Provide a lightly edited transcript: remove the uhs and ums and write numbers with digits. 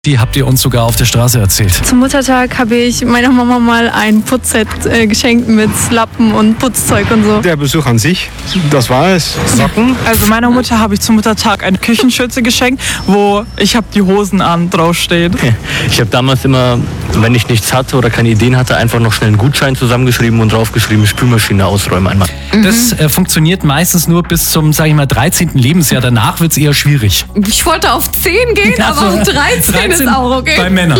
Die habt ihr uns sogar auf der Straße erzählt. Zum Muttertag habe ich meiner Mama mal ein Putzset geschenkt mit Lappen und Putzzeug und so. Der Besuch an sich, das war es. Socken. Also meiner Mutter habe ich zum Muttertag eine Küchenschürze geschenkt, wo ich habe die Hosen an draufsteht. Ich habe damals immer, wenn ich nichts hatte oder keine Ideen hatte, einfach noch schnell einen Gutschein zusammengeschrieben und draufgeschrieben, Spülmaschine ausräumen einmal. Das funktioniert meistens nur bis zum, sag ich mal, 13. Lebensjahr. Danach wird es eher schwierig. Ich wollte auf 10 gehen, aber auf 13 ist auch okay. Bei Männern.